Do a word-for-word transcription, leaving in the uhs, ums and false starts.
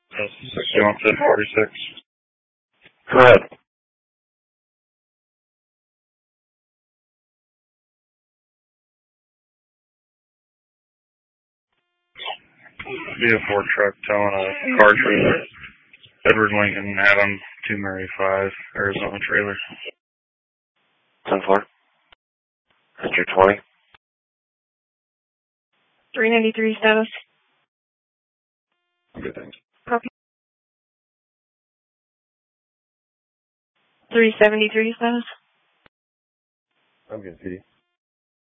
sixty-one fifth forty-six. Go ahead. Be a Ford truck towing a car trailer. Edward Lincoln, Adam, two Murray five, Arizona trailer. ten four. Enter twenty. three ninety-three status. Good, thanks. Copy. three seventy-three status. I'm good, P D.